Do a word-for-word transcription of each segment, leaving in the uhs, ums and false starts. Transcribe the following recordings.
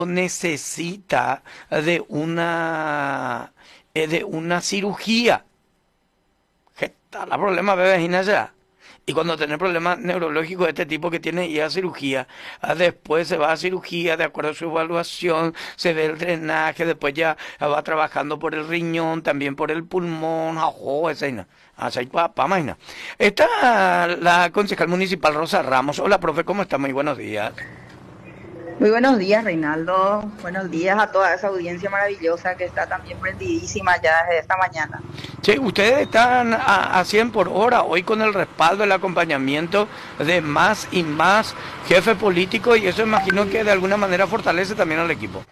necesita de una, eh, de una cirugía. Que está el problema, bebé, ya. Y cuando tiene problemas neurológicos de este tipo que tiene ir a cirugía, ah, después se va a cirugía de acuerdo a su evaluación, se ve el drenaje, después ya va trabajando por el riñón, también por el pulmón, ojo, esa y no. Así pa, pa, maina. Está la concejal municipal Rosa Ramos. Hola, profe, ¿cómo está? Muy buenos días. Muy buenos días, Reinaldo. Buenos días a toda esa audiencia maravillosa que está también prendidísima ya desde esta mañana. Che, ustedes están a, a cien por hora hoy con el respaldo, el acompañamiento de más y más jefes políticos y eso imagino que de alguna manera fortalece también al equipo.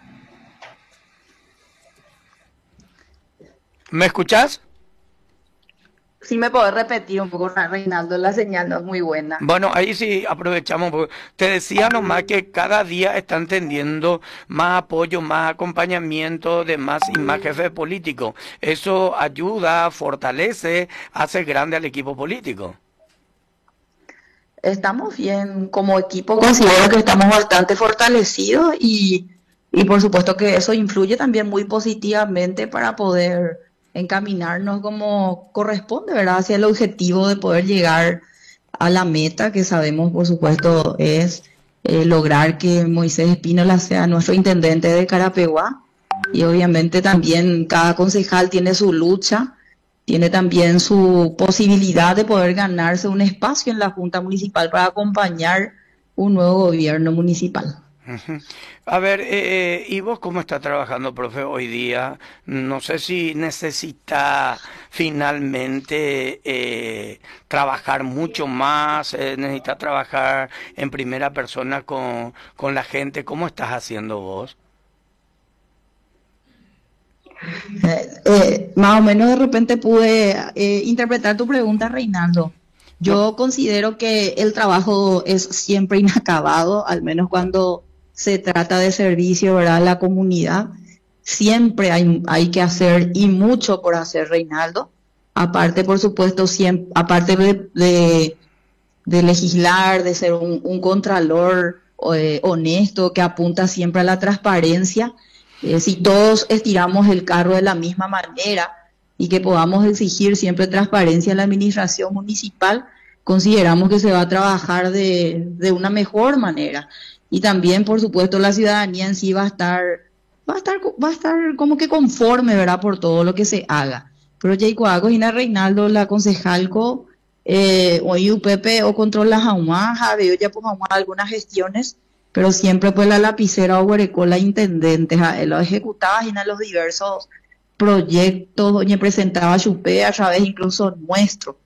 ¿Me escuchás? Si me podés repetir un poco, Reinaldo, la señal no es muy buena. Bueno, ahí sí aprovechamos. Porque te decía nomás que cada día están teniendo más apoyo, más acompañamiento de más y más jefes políticos. Eso ayuda, fortalece, hace grande al equipo político. Estamos bien como equipo, considero que estamos bastante fortalecidos y, y por supuesto que eso influye también muy positivamente para poder encaminarnos como corresponde, ¿verdad? Hacia el objetivo de poder llegar a la meta que sabemos, por supuesto, es eh, lograr que Moisés Espínola sea nuestro intendente de Carapeguá. Y obviamente también cada concejal tiene su lucha, tiene también su posibilidad de poder ganarse un espacio en la Junta Municipal para acompañar un nuevo gobierno municipal. Ujú. A ver, eh, eh, ¿y vos cómo estás trabajando, profe, hoy día? No sé si necesita finalmente eh, trabajar mucho más, eh, necesita trabajar en primera persona con, con la gente. ¿Cómo estás haciendo vos? Eh, eh, más o menos de repente pude eh, interpretar tu pregunta, Reinaldo. No, Yo considero que el trabajo es siempre inacabado, al menos cuando se trata de servicio, ¿verdad?, a la comunidad. Siempre hay, hay que hacer y mucho por hacer, Reinaldo. Aparte, por supuesto, siempre, aparte de, de, de legislar, de ser un, un contralor eh, honesto que apunta siempre a la transparencia. Eh, si todos estiramos el carro de la misma manera y que podamos exigir siempre transparencia en la administración municipal, consideramos que se va a trabajar de, de una mejor manera. Y también, por supuesto, la ciudadanía en sí va a estar, va a estar, va a estar como que conforme, ¿verdad?, por todo lo que se haga. Pero Jaycoago, Gina Reinaldo, la concejalco, eh, hoy U P P o controla Jaumá, veo ya por Jaumá algunas gestiones, pero siempre pues la lapicera o huerecó la intendente, él lo ejecutaba en los diversos proyectos, donde presentaba Chupé a través incluso nuestro.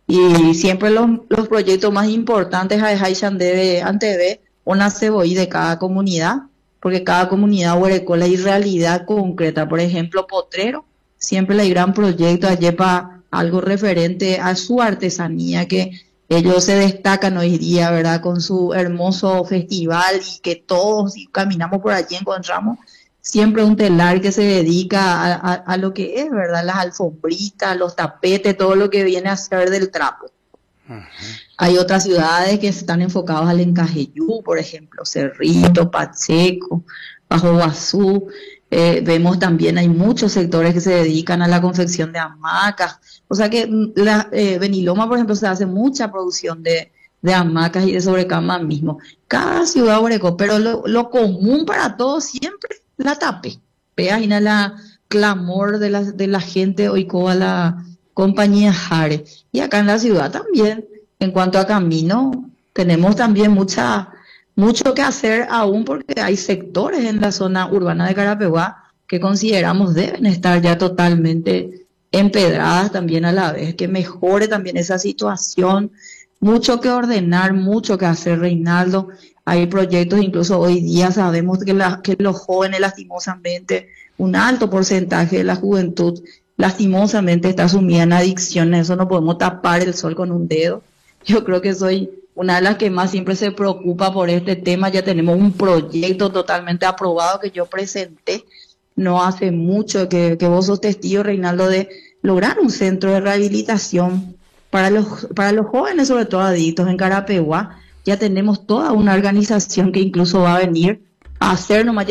Y siempre los, los proyectos más importantes a dejar debe antever una cebolla de cada comunidad, porque cada comunidad huerecó la realidad concreta. Por ejemplo, Potrero, siempre hay gran proyecto allí para algo referente a su artesanía, que ellos se destacan hoy día, ¿verdad?, con su hermoso festival y que todos, si caminamos por allí, encontramos siempre un telar que se dedica a, a, a lo que es, ¿verdad?, las alfombritas, los tapetes, todo lo que viene a ser del trapo. ujú. Hay otras ciudades que están enfocadas al encajeyú, por ejemplo, Cerrito, Pacheco, Bajo Guazú. Eh, vemos también hay muchos sectores que se dedican a la confección de hamacas. O sea que la, eh, Beniloma, por ejemplo, se hace mucha producción de, de hamacas y de sobrecama mismo. Cada ciudad, Oreco, pero lo, lo común para todos siempre, la tape. Imagina la clamor de la, de la gente oico a la compañía Jare. Y acá en la ciudad también, en cuanto a camino, tenemos también mucha mucho que hacer aún porque hay sectores en la zona urbana de Carapeguá que consideramos deben estar ya totalmente empedradas también a la vez, que mejore también esa situación. Mucho que ordenar, mucho que hacer, Reinaldo. Hay proyectos, incluso hoy día sabemos que, la, que los jóvenes lastimosamente, un alto porcentaje de la juventud lastimosamente está sumida en adicciones. Eso no podemos tapar el sol con un dedo. Yo creo que soy una de las que más siempre se preocupa por este tema. Ya tenemos un proyecto totalmente aprobado que yo presenté no hace mucho, que, que vos sos testigo, Reinaldo, de lograr un centro de rehabilitación para los, para los jóvenes, sobre todo adictos en Carapeguá. Ya tenemos toda una organización que incluso va a venir hacer nomás.